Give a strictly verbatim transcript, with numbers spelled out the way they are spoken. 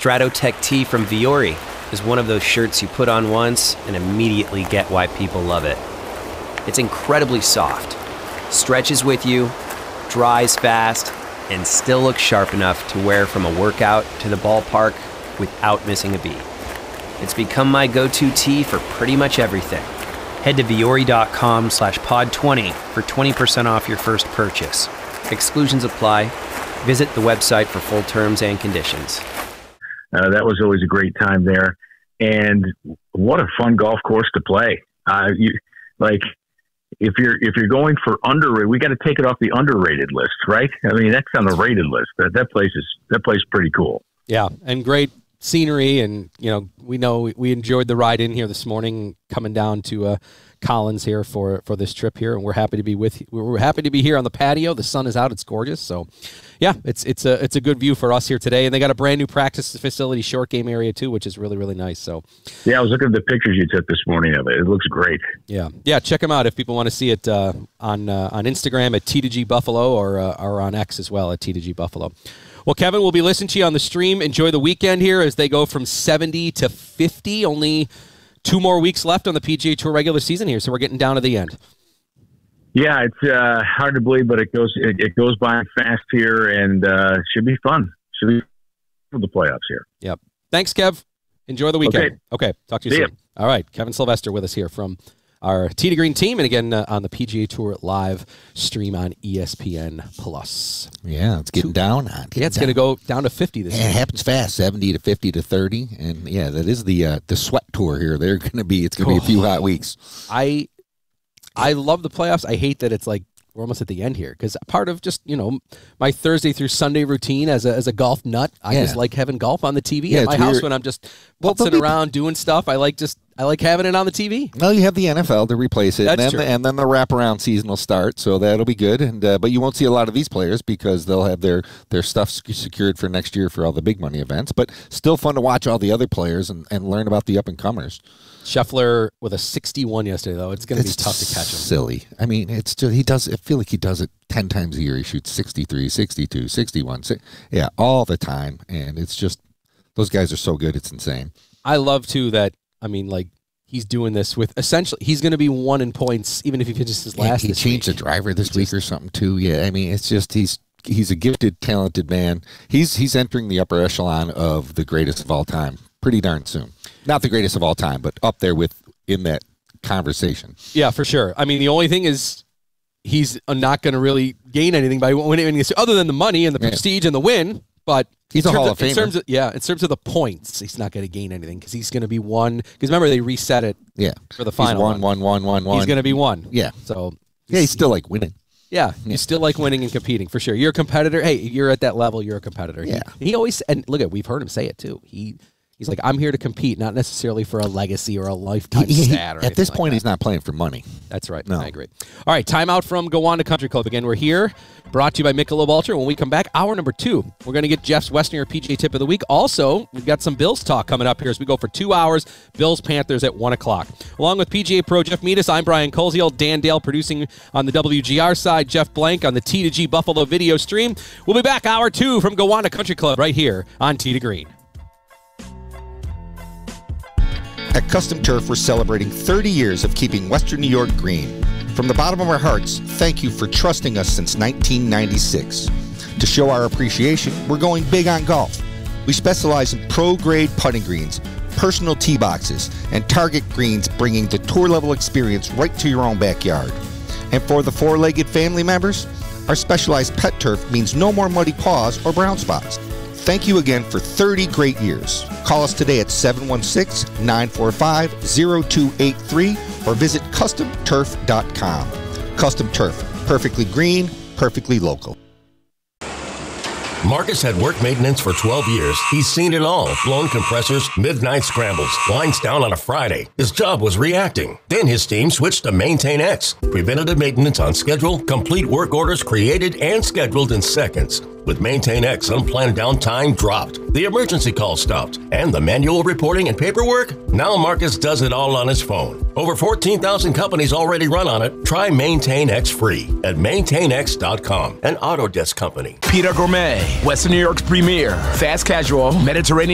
Stratotech Tee from Viore is one of those shirts you put on once and immediately get why people love it. It's incredibly soft, stretches with you, dries fast, and still looks sharp enough to wear from a workout to the ballpark without missing a beat. It's become my go-to tee for pretty much everything. Head to Viore.com slash pod 20 for twenty percent off your first purchase. Exclusions apply. Visit the website for full terms and conditions. Uh, that was always a great time there. And what a fun golf course to play. Uh, you, like, if you're if you're going for underrated, we got to take it off the underrated list, right? I mean, that's on the rated list. That that place is that place is pretty cool. Yeah, and great scenery, and you know, we know we enjoyed the ride in here this morning, coming down to uh, Collins here for for this trip here, and we're happy to be with you. We're happy to be here on the patio. The sun is out; it's gorgeous. So, yeah, it's it's a it's a good view for us here today, and they got a brand new practice facility, short game area too, which is really really nice. So, yeah, I was looking at the pictures you took this morning of it. It looks great. Yeah, yeah, check them out if people want to see it uh, on uh, on Instagram at T two G Buffalo or uh, or on X as well at T two G Buffalo. Well, Kevin, we'll be listening to you on the stream. Enjoy the weekend here as they go from seventy to fifty. Only two more weeks left on the P G A Tour regular season here, so we're getting down to the end. Yeah, it's uh, hard to believe, but it goes it, it goes by fast here, and uh, should be fun. Should be for the playoffs here. Yep. Thanks, Kev. Enjoy the weekend. Okay. okay talk to you See soon. ya. All right, Kevin Sylvester with us here from our Tee to Green team, and again uh, on the P G A Tour live stream on E S P N Plus. Yeah, it's getting down. Getting yeah, it's going to go down to fifty this yeah, year. It happens fast, seventy to fifty to thirty, and yeah, that is the uh, the sweat tour here. They're going to be it's going to be a few hot weeks. I I love the playoffs. I hate that it's like we're almost at the end here because part of just you know my Thursday through Sunday routine as a as a golf nut, I yeah. just like having golf on the T V yeah, at my house weird. when I'm just well, putzing be... around doing stuff. I like just. I like having it on the T V. Well, you have the N F L to replace it, That's and then true. The, and then the wraparound season will start, so that'll be good. And uh, but you won't see a lot of these players because they'll have their their stuff secured for next year for all the big money events. But still fun to watch all the other players and, and learn about the up and comers. Scheffler with a sixty-one yesterday, though. It's going to be tough to catch him. Silly. I mean, it's just he does. I feel like he does it ten times a year. He shoots sixty-three, sixty-two, sixty-one, yeah, all the time, and it's just those guys are so good. It's insane. I love too that. I mean, like. He's doing this with essentially he's going to be one in points even if he finishes his last. He, he this changed week. the driver this he week just, or something too. Yeah, I mean it's just he's he's a gifted, talented man. He's he's entering the upper echelon of the greatest of all time pretty darn soon. Not the greatest of all time, but up there with in that conversation. Yeah, for sure. I mean, the only thing is he's not going to really gain anything by winning this, other than the money and the prestige yeah. and the win. But he's a Hall of, of Famer. In terms of, yeah, in terms of the points, he's not going to gain anything because he's going to be one. Because remember, they reset it yeah. for the final he's one, one, one, one, one. He's going to be one. Yeah. So yeah, he's still like winning. Yeah, you yeah. still like winning and competing for sure. You're a competitor. Hey, you're at that level. You're a competitor. Yeah. He, he always and look at we've heard him say it too. He he's like I'm here to compete, not necessarily for a legacy or a lifetime he, he, stat. Or at this like point, that. he's not playing for money. That's right. No. I agree. All right, timeout from Gowanda Country Club. Again, we're here, brought to you by Michelob Ultra. When we come back, hour number two, we're going to get Jeff's Western P G A Tip of the Week. Also, we've got some Bills talk coming up here as we go for two hours. Bills-Panthers at one o'clock. Along with P G A Pro Jeff Meadis, I'm Brian Koziel. Dan Dale producing on the W G R side. Jeff Blank on the T two G Buffalo video stream. We'll be back hour two from Gowanda Country Club right here on Tee to Green. At Custom Turf, we're celebrating thirty years of keeping Western New York green. From the bottom of our hearts, thank you for trusting us since nineteen ninety-six. To show our appreciation, we're going big on golf. We specialize in pro-grade putting greens, personal tee boxes, and target greens, bringing the tour-level experience right to your own backyard. And for the four-legged family members, our specialized pet turf means no more muddy paws or brown spots. Thank you again for thirty great years. Call us today at seven one six, nine four five, zero two eight three or visit custom turf dot com. Custom Turf, perfectly green, perfectly local. Marcus had work maintenance for twelve years. He's seen it all. Blown compressors, midnight scrambles, lines down on a Friday. His job was reacting. Then his team switched to Maintain X. Preventative maintenance on schedule, complete work orders created and scheduled in seconds. With Maintain X, unplanned downtime dropped, the emergency call stopped, and the manual reporting and paperwork? Now Marcus does it all on his phone. Over fourteen thousand companies already run on it. Try Maintain X free at maintain x dot com, an Autodesk company. Pita Gourmet, Western New York's premier fast casual Mediterranean